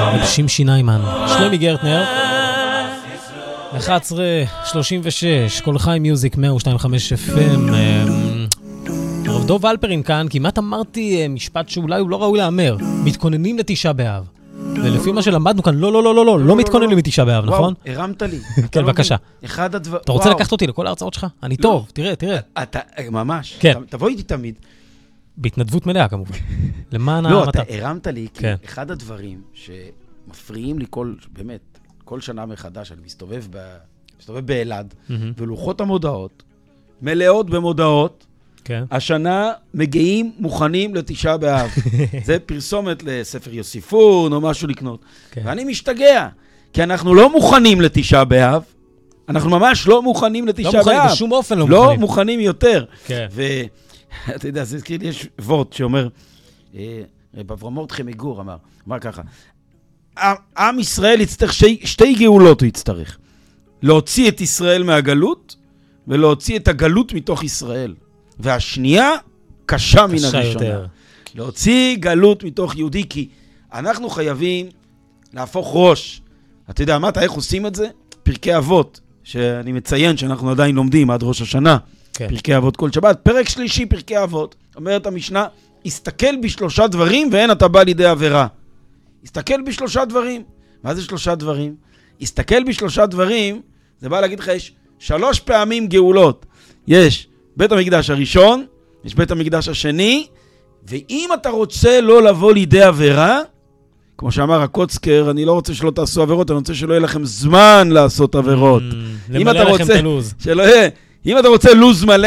מלשים שיניימן, שלומי גרטנר, 11:36, כל חי מיוזיק 102.5 FM. הרב דוב אלפרין כאן, כמעט אמרתי משפט שאולי הוא לא ראוי לאמר, מתכוננים לתשעה באב. ולפי מה שלמדנו כאן, לא מתכוננים לתשעה באב, נכון? וואו, הרמת לי. כן, בבקשה. אחד הדבר... אתה רוצה לקחת אותי לכל ההרצאות שלך? אני טוב, תראה. אתה, ממש. כן. תבוא איתי תמיד. בהתנדבות מלאה כמובן. למען לא, המטרה. אתה הרמת לי, כי אחד הדברים שמפריעים לי באמת, כל שנה מחדש, אני מסתובב באלעד, ולוחות המודעות, מלאות במודעות, השנה מגיעים מוכנים לתשעה באב. זה פרסומת לספר יוסיפון או משהו לקנות. ואני משתגע, כי אנחנו לא מוכנים לתשעה באב, אנחנו ממש לא מוכנים לתשעה באב. לא מוכנים, בשום אופן לא מוכנים. לא מוכנים יותר. ואתה יודע, זה כאילו יש וורט שאומר, רב אברהם מרדכי מגור אמר ככה, עם ישראל יצטרך, שתי גאולות הוא יצטרך. להוציא את ישראל מהגלות, ולהוציא את הגלות מתוך ישראל. והשנייה קשה מן הראשונה. להוציא גלות מתוך יהודי, כי אנחנו חייבים להפוך ראש. אתה יודע, איך עושים את זה? פרקי אבות, שאני מציין שאנחנו עדיין לומדים עד ראש השנה. פרקי אבות כל שבת. פרק שלישי, פרקי אבות. אומרת המשנה, הסתכל בשלושה דברים ואין אתה בא לידי עבירה. הסתכל בשלושה דברים. מה זה שלושה דברים? הסתכל בשלושה דברים, זה בא להגיד לך, יש 3 פעמים גאולות. יש בית המקדש הראשון, יש בית המקדש השני, ואם אתה רוצה לא לבוא לידי עבירה, כמו שאמר הקוצקר, אני לא רוצה שלא תעשו עבירות, אני רוצה שלא יהיה לכם זמן לעשות עבירות. למלא לכם את הלוז. אם אתה רוצה לוז מלא,